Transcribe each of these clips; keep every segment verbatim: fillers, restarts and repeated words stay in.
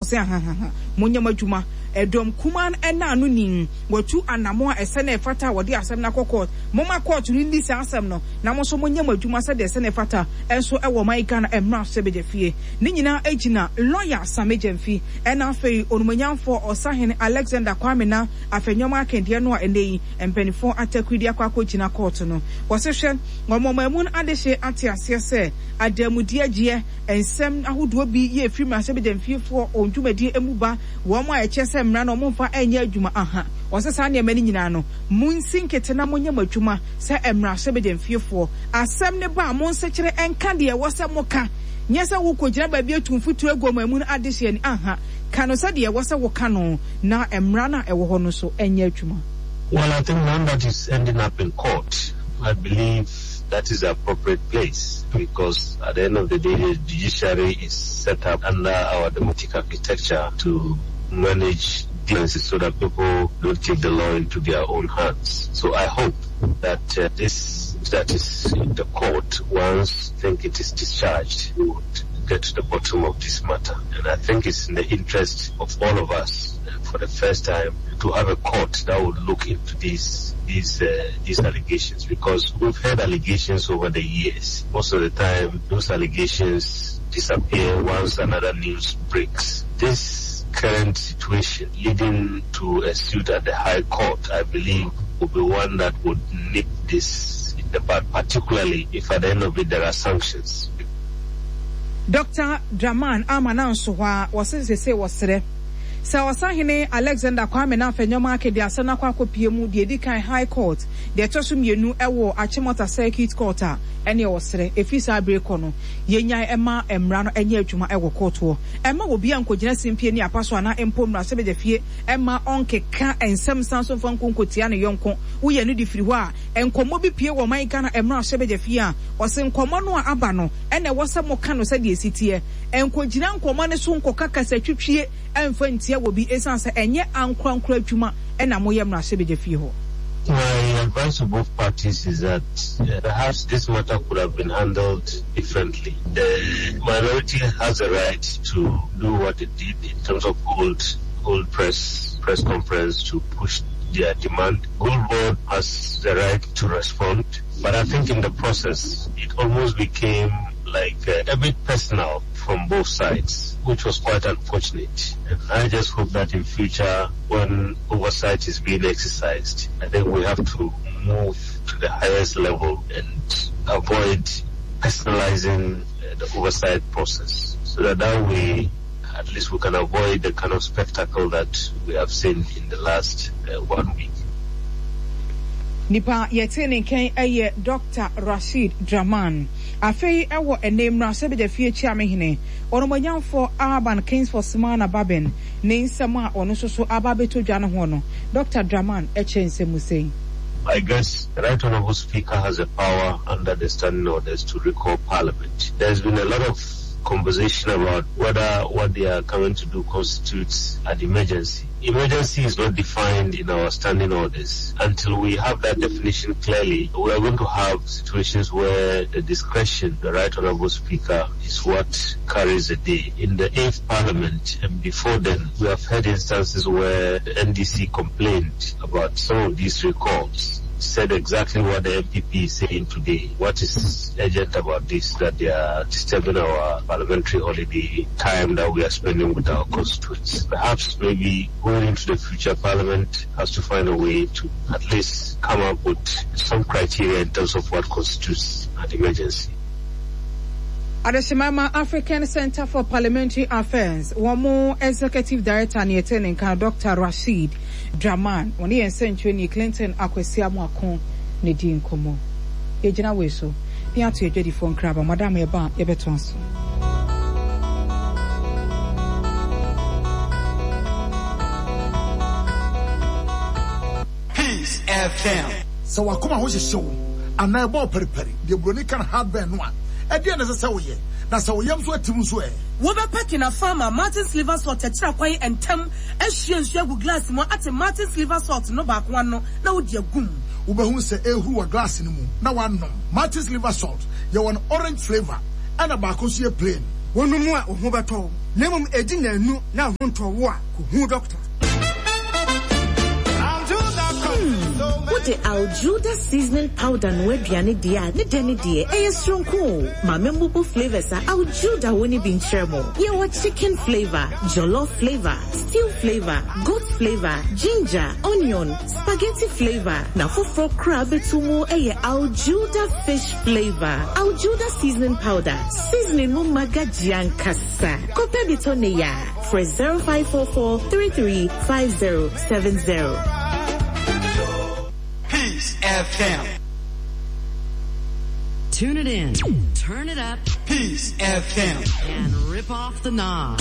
say ha ha ha munya madwuma edom kuman ena anu nin watu anamo ese na efata wode asem na court moma court ni ndi asem no na mo so munya madwuma se de ese na efata enso ewo maika na emra sebeje fie ni nyina agina lawyer samejemfi ena afei onumanyamfo osahene Alexander Kwame na afenyoma akendie no a enei empenifo atakwidi akwa gina court no wosehwe ngomomamun adehye ate ase se adamudie gie ensem ahodo bi ye firi ma sebejemfi fo ondwumadi emuba wo mo a eche se mra no momfa enya adwuma aha osesa ne mani nyina no munsinkete na monya madwuma se emra sebejemfi fo asem ne ba mo nsekere enka de wose moka nyesa wo kogina ba bi atumfutu agomamun adehye ni aha kano sa de wose wo kano na emra na ewo ho no so enya adwuma. Well, I think none that is ending up in court, I believe that is the appropriate place, because at the end of the day, the judiciary is set up under our democratic architecture to manage differences so that people don't take the law into their own hands. So I hope that uh, this that is in the court, once I think it is discharged, we would get to the bottom of this matter. And I think it's in the interest of all of us, uh, for the first time, to have a court that would look into these these uh, these allegations, because we've heard allegations over the years. Most of the time, those allegations disappear once another news breaks. This current situation leading to a suit at the High Court, I believe, will be one that would nip this in the bud, particularly if at the end of it there are sanctions. Doctor Draman Amananso was say was there. Sa wasahene Alexander Kwame na afenyoma akede asana kwa kopie mu de edikan High Court de toso mienu ewo Achimota Circuit Court a ene wosere efisa abreko no yenya ema emra no enye adwuma ewo court wo ema obi ankogina simpie ni apaso ana empomra sebeje fie ema onkeka ensem sanso fankonkotia ne yonko wo ye no di firi ho a enkomo bi pie wo maika na emra sebeje fie a wose nkomo no aba no ene wose mo ka no se de esitie enkogina nkomo ne so nkoka kasa twitwie emfa ntia wo bi esanse enye ankrankra adwuma ena mo yemra sebeje fie ho. My advice to both parties is that uh, perhaps this matter could have been handled differently. The minority has a right to do what it did in terms of hold, hold press, press conference to push their demand. Gold Board has the right to respond, but I think in the process it almost became like uh, a bit personal from both sides, which was quite unfortunate. And I just hope that in future, when oversight is being exercised, I think we have to move to the highest level and avoid personalizing uh, the oversight process, so that that way at least we can avoid the kind of spectacle that we have seen in the last uh, one week. Nipa yetene ken eye Doctor Rashid Draman afei ewo enemra sebeje fie chiamehene onomanyamfo Urban Kings for Smana Baben ne nsema ono soso ababeto dwa ne ho no Doctor Draman echense musei. I guess the Right Honorable Speaker has a power under the standing orders to recall Parliament. There's been a lot of conversation about whether what they are coming to do constitutes an emergency. Emergency is not defined in our standing orders. Until we have that definition clearly, we are going to have situations where the discretion, the Right Honorable Speaker, is what carries the day. In the eighth Parliament and before then, we have had instances where the N D C complained about some of these recalls, said exactly what the M P P is saying today. What is urgent about this? That they are disturbing our parliamentary holiday time that we are spending with our constituents. Perhaps maybe going into the future, Parliament has to find a way to at least come up with some criteria in terms of what constitutes an emergency. At the Shemama African Center for Parliamentary Affairs, one more executive director and attending Doctor Rashid Draman, when he sent you Clinton Akwesi Akon Nedin Komo. Ejina Weso, Piatu Ejedi phone crab, Madame Eba Ebetonso. Peace F M. So Wakuma was a show, and I bought Periperi, the Bronican hardware one. Again, as I say, yeah, that's how we am so at Timuswe. Woba packing a farmer, Martin Sliver salt, a traquay and tem, as she and she would glass more at a Martin Sliver salt, no back one, no, no, dear goom. Uba who say, eh, who a glass in the moon. Now one no. Martin Sliver salt, you want orange flavor, and a bacosia plain. One more, Ubato. Nemum Edina nu now want to war who doctor. What the Aljuda seasoning powder no aduane dia ne de ne de e stronko ma memorable flavors are Aljuda woni bin cheremo ye wa chicken flavor, jollof flavor, stew flavor, goat flavor, ginger, onion, spaghetti flavor na fofo crab etumo e Aljuda fish flavor. Aljuda seasoning powder seasoning mo magajian kasa kope bitone ya for zero five four four three three five zero seven zero. Peace F M. Tune it in, turn it up, Peace F M, and rip off the knob.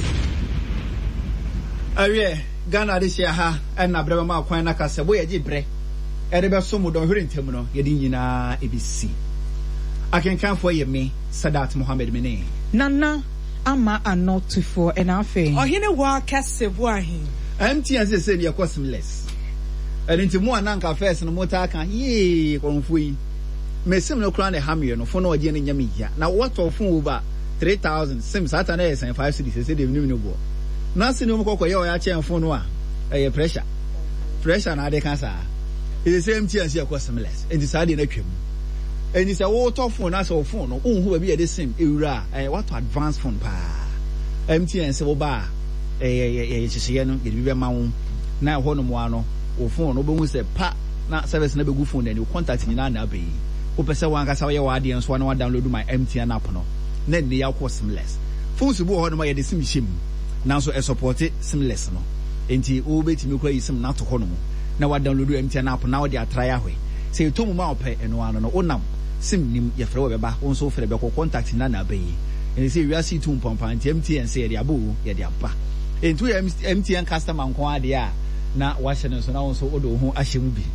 Aye, Ghana this year ha, and na brema ma kwan na kasa boy eji bre. Erebe so mu don huri ntem no, yedi nyina E B C. Akenkan for ye me, Sadat Mohammed Mene. Nana ama anotufo enafe. Ohine wa kase bo ahin. M T N say say ye cosmless. Erinti mu ananka first no mota kan ye konfu yi mesim no kra na hamye no fo no oje ne nyame ya na what of fun over three thousand sim sata na yes five cities say dem nim no bo na se no mkoko ye o ya chen fun no a eh pressure pressure na de kan sa e say M T N say cosmless enti sa de na twam enti say wo to fun na say fun no unhu ba bi ye de sim ewura eh what to advance fun pa M T N say wo ba eh eh eh chisiye no ye bi be ma wo na ho no mo ano o phone no be say pa na service na be gu phone na contact ni na na be o pese wan kasa ye wa de enso na wa download my M T N app no na ne ya ko seamless phones bu ho no ma ye de sim shim na so e support seamless no enti o betimi kwa yi sim na to ho no na wa download M T N app na wa de atry ahwe say to mu ma ope eno ano no onam sim nim ye frɛ wo be ba won so frɛ be ko contact na na be enti say we are see two pompa enti M T N say ye de abo ye de aba enti M T N customer nko ade a na washington so na won so odo ho ahyemu bi.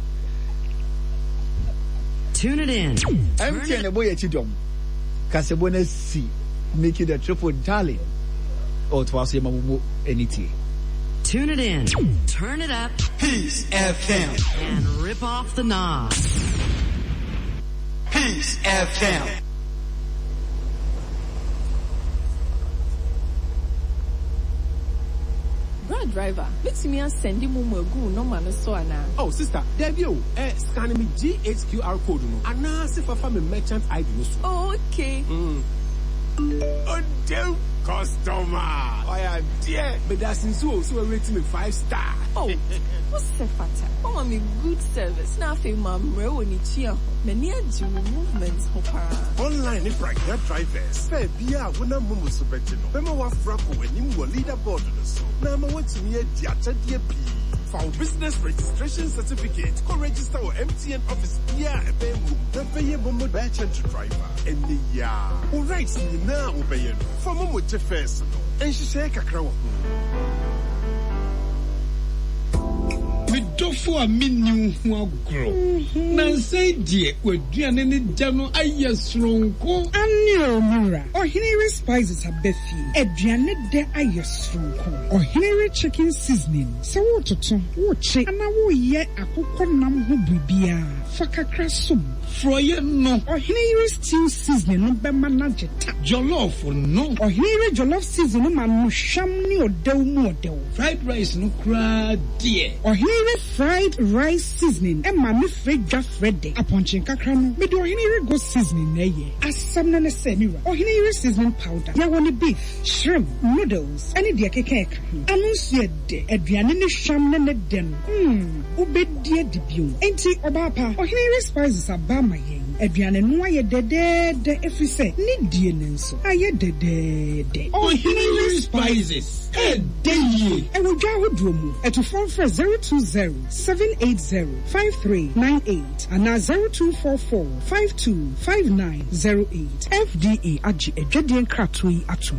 Tune it in. M T N e boy chidom kasebo na si make it a triple darling or to was yemamu anything. Tune it in, turn it up, Peace F M, and rip off the knob. Peace F M. Driver, let me send him a good no man so ana. Oh, sister, there you eh scan me G H Q R code no. Ana se fa fa me merchant I D no so. Oh, okay. Mm. Oh, damn customer. Oh yeah, dear. But that's in so so rating me five star. Oh, what's the fata? Oh, me good service. Now fe mam re woni chia. Many a movements hopara. Online if right drivers. Fair bia wona mumu so betino. Bema wa frako enim wo leaderboard no so. Na ma want me dia chadie bi. For business registration certificate, go register with M T N office here at Bemu. The pay Momo merchant driver. And the ya. Who writes me now obey for Momo first. And she say kakra wo. Midofo a minnu ho agro na say die waduane ne gya no aye stronko ani omura ohinere spices abefi aduane de aye stronko ohinere chicken seasoning so wototo wo che ana wo ye akokɔ nam ho bibia fakakra som froye no ohinere stew seasoning no be manageta jollof no ohinere jollof seasoning ma no hwam ne odew mu odew fried rice no kra die ohinere fried rice seasoning e ma me fredwa frede aponchin kakra no me do ohinere go seasoning na ye asam na ne se mi wa ohinere seasoning powder ya woni beef shrimp noodles any de keke ka anu su ede aduane ne hwam ne ne den mm obedie dibio enti obapa ohinere spices abama yen aduane no aye dedede efise ne die ne nso aye dedede ohinere spices e dey e wo dwa hodro mu eto phone for zero two zero seven eight zero five three nine eight and zero two four four five two five nine zero eight. F D A agi edwadien kratoi atum.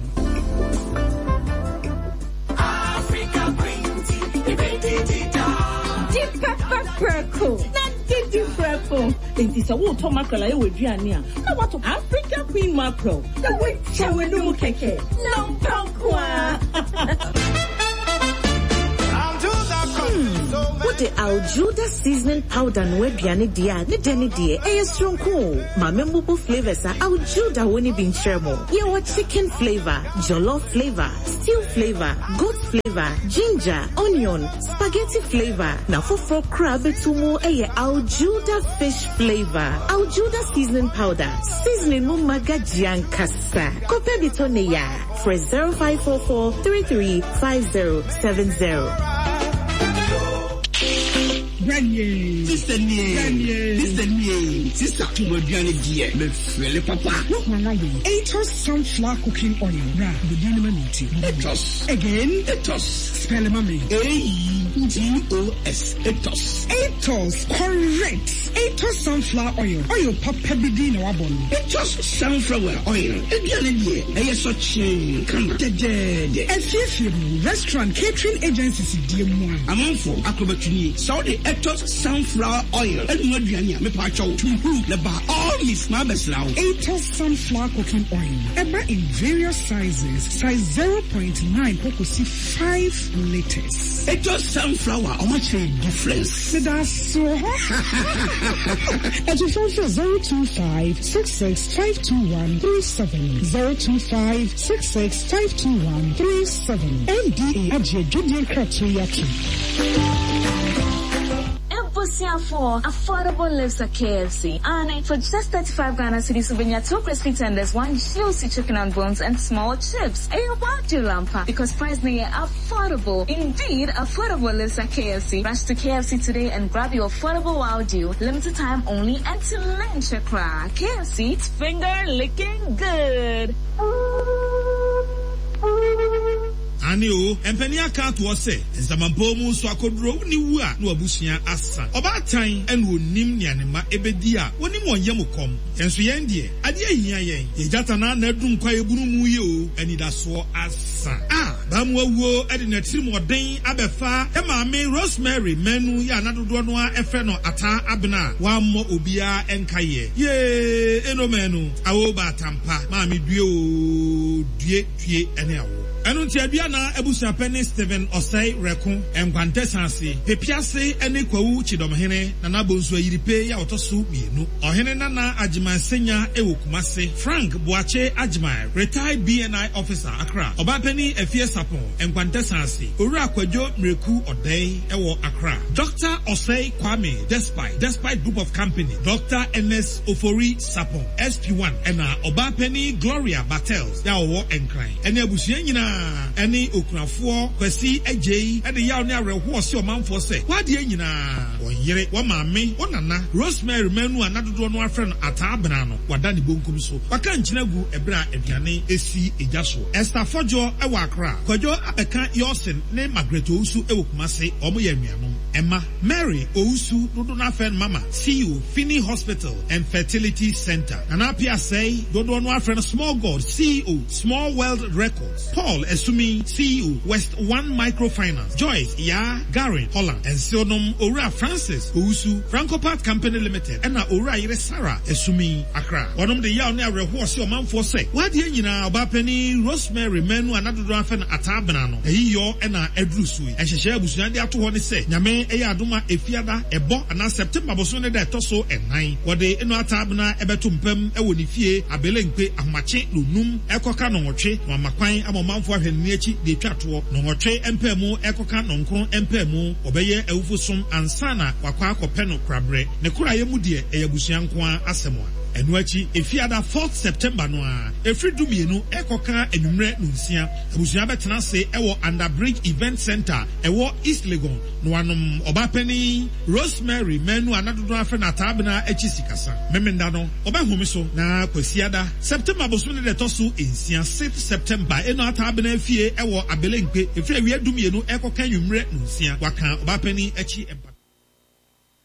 Africa green tea, the pepper perko. Not the purple. It is a water mackerel I would drink. I want to Africa queen mackerel. The way show no keke. No punkwa. What the Aljuda seasoning powder no aduane dia ne deni die eye stronko mame mbubu flavors are Aljuda woni bi ncheremo ye wa chicken flavor jollof flavor stew flavor goat flavor ginger onion spaghetti flavor na fofo crab tumu eye Aljuda fish flavor Aljuda seasoning powder seasoning mu magajian kasa kope bitone ya for zero five four four three three five zero seven zero. Granny, sister, sister, sister, to my granny dear, me feel papa. Look, my lady, Atos sunflower cooking oil, ra, the gentleman meeting. Atos again, Atos, spell mommy. A E T O S, Atos. Atos, correct. Atos sunflower oil, oil papa bidi na wabon. Atos sunflower oil, again, dear, I saw chain, come dead. A few restaurant catering agencies, dear one. I'm on for acrobatini, so the Atos sunflower oil. And what do you me patch out to improve the bar all Miss Mabes now. Atos sunflower cooking oil. Ever in various sizes. Size zero point nine Pocosi five liters. Atos sunflower, how much a difference? That's so at your phone for zero two five six six five two one three seven. zero two five six six five two one three seven. M D A at your Julian criteria. For affordable lives at K F C, and for just thirty-five Ghana cedis, you win two crispy tenders, one juicy chicken and bones, and small chips. Hey, about you, Lampa, because price near affordable. Indeed, affordable lives at K F C. Rush to K F C today and grab your affordable wow deal. Limited time only until lunch. Crack. K F C, it's finger licking good. Anio, empenia cat was say, and some ampomu so I could row ni wa no abusia asa. About time and would nim yanima ebedia, when him one yamukom, and so yendi, adia yen, ye jatana nedum kwa ebunu yo, and it so asa. Ah, bamwa wo, edina trim or dane, abefa, Emma me rosemary, menu, ya nadu donoa, efeno, ata, abena, one more ubia, and kaye. Ye, eno menu, awoba tampa, mami duo, due, due, and yawo. Enu tiadua na ebusia penny Steven Osei Rekun enkwantesanse pepiase ene kwawu chidomhene na nabonso ayiripe ya otoso mienu ohene nana ajimansenya ewokumase Frank Boache Ajimai retired B N I officer Accra Obapeni Efie Sapon enkwantesanse Owura Kwadwo Mreku Odei ewo Accra Doctor Osei Kwame Despite Despite Group of Company Doctor Ernest Ofori Sapon S P one ena Obapeni Gloria Battles ya owo enkran ene abusia nyina any Ukrafo, Kwesi, Ejay, and the Yaw Nara was your man for say. What do you know? Or yere, one mammy, one nana, Rosemary Menu, another one friend at Tabanano, what Danny Bunkum so. Wakan Chinagu, Ebra, Ebiane, A C, Ejaso. Esther Fojo, Ewakra, Kojo, Abeka, Yosen, name Margaret Ousu, Ewokmase, Omoyemiano. Emma, Mary, Ousu, Dodona Fen Mama, C U, Finney Hospital, and Fertility Center. And Apia say, Dodona friend, Small God, C E O, Small World Records. Paul, Esumi, C E O, West One Microfinance, Joyce, Ya, Gary, Holland, and Sionum, Ora Francis, Ousu, Franco Part Company Limited, and Ora Ire Sarah, Esumi, Accra. One of the Yaw Nara was your man for say. What do you know about Penny, Rosemary, Menu, another drafen at Tabanano, a yo, and a Edrusui, and she share Busundi after one say, Yame, Eyaduma, Efiada, Ebo, and September Bosone de Toso, and nine, what they in our Tabana, Ebetumpem, Ewonifie, Abelenque, Amache, Lunum, Ekokanoche, Mamakwain, Amon for Henrichi, the Chatua, Noche, Empemo, Ekoka, Nonkron, Empemo, Obeye, Eufusum, and Sana, Wakwako Peno Crabre, Nekura Yemudie, Eyabusiankwa, Asemwa. Enwachi efiada fourth September noa efridu mienu ekoka enumre nunsia abusia betena se ewo Under Bridge Event Center ewo East Legon no anom Obapeni Rosemary Menu anadodo afa na tabna echisikasa memenda no obahumi so na kwasiada September bosune de toso ensia sixth September eno atabna afie ewo Abelenque efri awie du mienu ekoka enumre nunsia waka Obapeni echi